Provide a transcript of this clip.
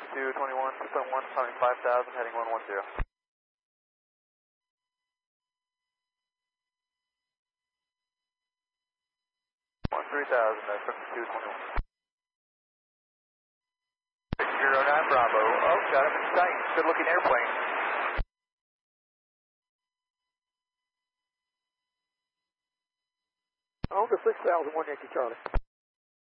5221, 6.1, climbing 5,000, heading 110. 3000, that's 5221. 609 Bravo. Oh, got him in sight. Good looking airplane. On to 6001 Yankee Charlie.